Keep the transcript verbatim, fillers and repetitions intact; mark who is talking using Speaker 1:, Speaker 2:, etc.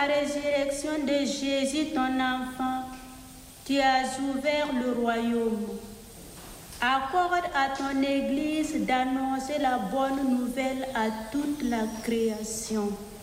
Speaker 1: résurrection de Jésus, ton enfant, tu as ouvert le royaume. Accorde à ton Église d'annoncer la bonne nouvelle à toute la création.